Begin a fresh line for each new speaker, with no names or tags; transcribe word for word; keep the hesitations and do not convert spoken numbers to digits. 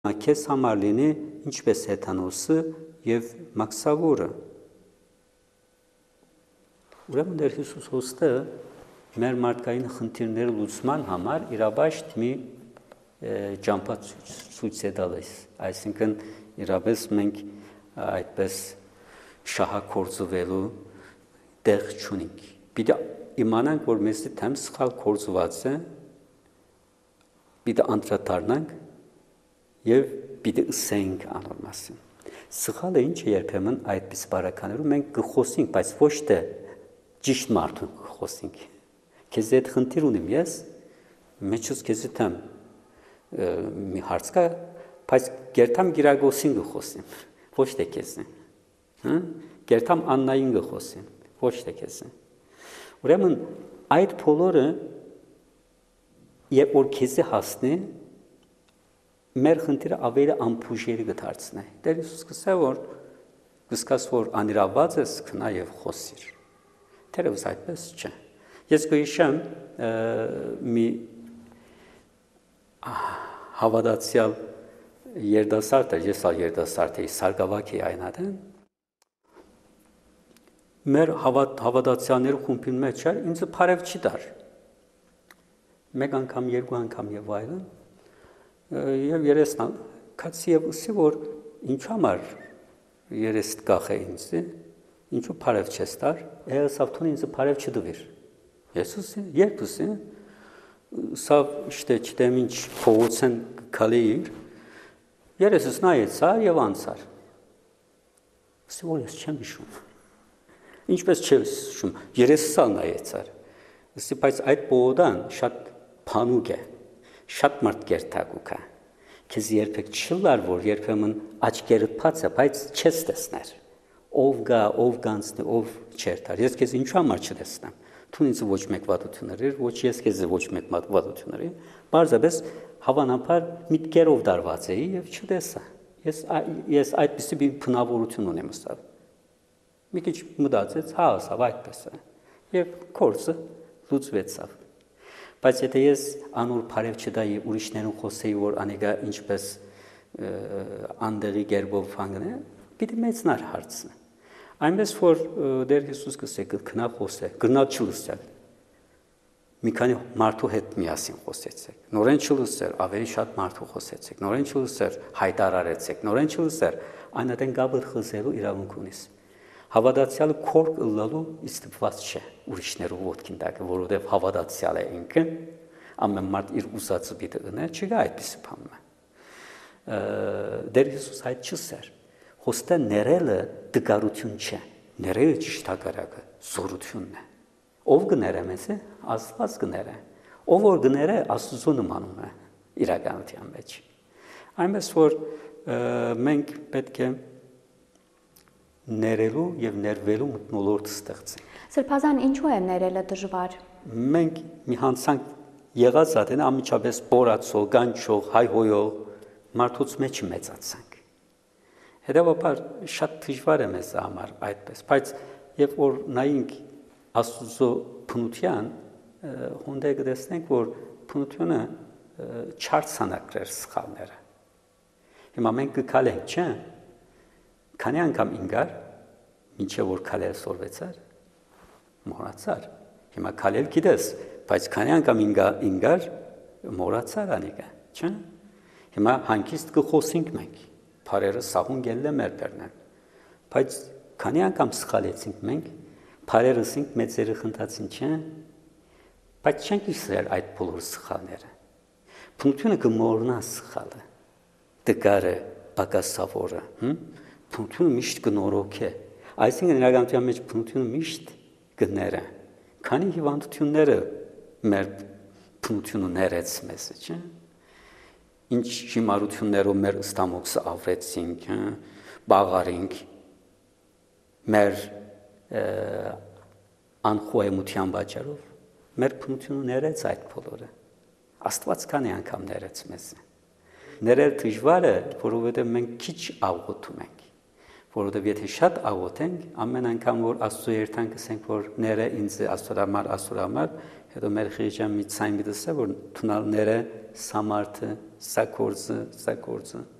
Քեզ համար լինի ինչպես հեթանոսը և մաքսավորը։ Ուրեմն Տեր Հիսուս Հոստը մեր մարդկային խնդիրները լուծման համար իրավաշտ մի ճամփա ցույց է տալիս, այսինքն իրապես մենք այդպես շահագործվելու տեղ չունենք։ Պիտի իմանանք, որ մեզ դեմ սխալ գործված է, պիտի անդրադառնանք և պիտի ըսենք անոր մասին։ Սխալը ինչ է երբեմն այդպես բարականերում մենք կխոսենք, բայց ոչ թե ճիշտ մարդուն կխոսենք։ Քեզ հետ խնդիր ունեմ ես, մեջս քեզ հետ մի հարց կա, բայց գերտամ Գիրագոսին կխոսեմ, ոչ թե քեզին։ Հա? Գերտամ Աննային կխոսեմ, ոչ թե քեզին։ Ուրեմն այդ բոլորը երբ որ քեզի հասնի, մեր խնդիրը ավելի անփուժելի կդարձնի։ Տեր Հիսուս կսա որ կսկաս որ անիրավված ես քնա եւ խոսիր։ Թերևս այդպես չէ։ Ես կհիշեմ մի հավատացյալ երդասարդ էր, ես ալ երդասարդ էի, Սարգսակի այնադեն։ Մեր հավատացյալների խումբի մեջ էր, ինձ բարև չի տար։ Մեկ անգամ, երկու անգամ եւ այլն։ Եվ երեսն կացի եւ ուսի որ ինչ համար երես կախե ինձ, ինչու բարև չես տար, եսավթուն ինձ բարև չդվիր։ Եսուսի, երբ ուսի, սա իշտե չտեմ ինչ փողոցեն կալեիր, երեսս նայեցար եւ անցար։ Ուսի որ ես չեմ հիշում։ Ինչպես չեմ հիշում, երեսս նայեցար։ Ուսի բայց այդ փողոդան շատ փանուկ է, շատ մարդ գերտագուկ է։ Քեզ երբեք չլար, որ երբեմն աչքերդ բաց է, բայց չես տեսներ։ Ով գա, ով գանցնի, ով չերտար։ Ես քեզ ինչու համար չտեսնեմ։ Թուն ինձ ոչ մեկ վատություններ, ոչ ես քեզ ոչ մեկ վատություններ։ Բարձրապես հավանաբար միտքերով դարված էի եւ չտեսա։ Ես ես այդպիսի մի բնավորություն ունեմ ըստավ։ Մի քիչ մտածեց, հա, ասավ այդպես է։ Եվ կորսը լուծվեցավ։ Բայց եթե ես անոր բարև չտայի ուրիշներուն խոսեի, որ անիկա ինչպես անդեղի գերբով հանգնե, պիտի մեծնար հարցը։ Այնպես որ Տեր Հիսուս կսե գնա խոսե, գնա չլսել։ Մի քանի մարդու հետ միասին խոսեցեք։ Նորեն չլսեր, ավելի շատ մարդու խոսեցեք։ Նորեն չլսեր, հայտարարեցեք։ Նորեն չլսեր, այնատեն գաբր խզելու իրավունք ունես։ Հավատացյալը քորք ըլլալու իստված չէ ուրիշներու ոտքին տակը, որովհետև հավատացյալ է ինքը, ամեն մարդ իր ուզածը պիտի ունե, չկա այդպիսի բան։ Տեր Հիսուս այդ չսեր։ Հոստը ներելը դգարություն չէ, ներելը ճիշտակարակը զորությունն է։ Ով կներե մեզ է, Աստված կներե։ Ով որ կներե, Աստծո նմանում է իրականության մեջ։ Այնպես որ մենք պետք է ներելու եւ ներվելու մթնոլորտ ստեղծենք։
Սրբազան ինչու է ներելը դժվար։ Մենք
մի հանցանք եղած ատեն ամիջապես բորացող, գանչող, հայհոյող մարդուց մեջ մեծացանք։ Հետևաբար շատ դժվար է մեզ համար այդպես, բայց երբ որ նայենք Աստծո փնության, հոնդե կտեսնենք, որ փնությունը չարցանակրեր սխալները։ Հիմա մենք կքալենք, չէ՞։ Քանի անգամ ինգար, ինչե որ քալել սորվեցար, մոռացար։ Հիմա քալել գիտես, բայց քանի անգամ ինգար, մոռացար անիկա, չէ՞։ Հիմա հանգիստ կխոսենք մենք, բարերը սաղուն գելլե մեր բերնեն, բայց քանի անգամ սխալեցինք մենք, բարերս ինք մեծերը խնդացին, չէ՞, բայց չենք իսրել այդ բոլոր սխալները։ Փնությունը կմոռնա սխալը, դգարը, բակասավորը, փնությունը միշտ կնորոք է, այսինքն իրականության մեջ փնությունը միշտ կները, քանի հիվանդությունները մեր փնությունը ներեց մեզ, չէ՞։ Ինչ հիմարություններով մեր ստամոքսը ավրեցինք, բաղարինք, մեր անխոյմության պատճառով, մեր փնությունը ներեց այդ բոլորը։ Աստված քանի անգամ ներեց մեզ։ Ներել դժվար է, որովհետև մենք քիչ աղոթում ենք, որովհետև եթե շատ աղոթենք, ամեն անգամ որ Աստծո երթանք ասենք, որ ները ինձ Աստծո համար, Աստծո համար, հետո մեր խիղճան մի ցայն մի դսը որ թունալները սամարտը սա կորձը սա կորձը